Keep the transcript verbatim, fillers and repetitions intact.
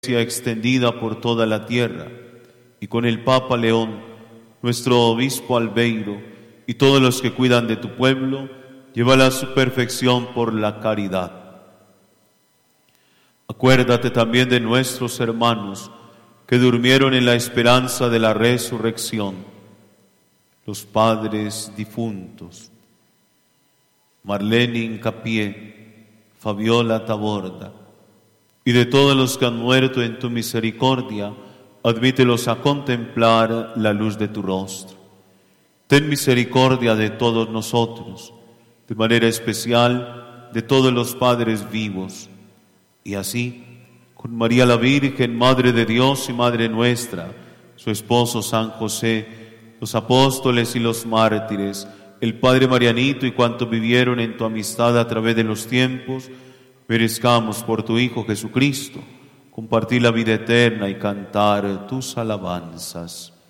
extendida por toda la tierra, y con el Papa León, nuestro obispo Albeiro, y todos los que cuidan de tu pueblo, llévala a su perfección por la caridad. Acuérdate también de nuestros hermanos que durmieron en la esperanza de la resurrección, los padres difuntos, Marlene Incapié, Fabiola Taborda, y de todos los que han muerto en tu misericordia, admítelos a contemplar la luz de tu rostro. Ten misericordia de todos nosotros, de manera especial de todos los padres vivos, y así, con María la Virgen, Madre de Dios y Madre nuestra, su esposo San José, los apóstoles y los mártires, el Padre Marianito y cuantos vivieron en tu amistad a través de los tiempos, merezcamos por tu Hijo Jesucristo compartir la vida eterna y cantar tus alabanzas.